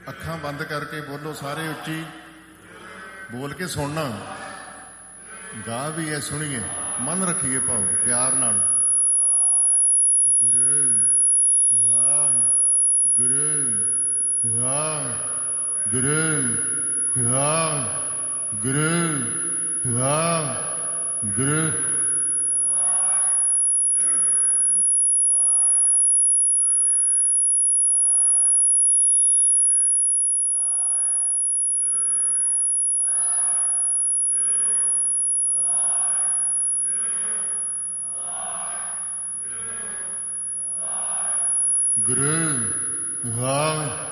ਅੱਖਾਂ ਬੰਦ ਕਰਕੇ ਬੋਲੋ ਸਾਰੇ ਉੱਚੀ ਬੋਲ ਕੇ ਸੁਣਨਾ। ਗਾ ਵੀ ਹੈ, ਸੁਣੀਏ, ਮਨ ਰੱਖੀਏ ਭਾਵ ਪਿਆਰ ਨਾਲ। ਗੁਰੂ ਗੁਰੂ ਗੁਰੂ ਗੁਰੂ ਗੁਰੂ। ਗੁਰੂ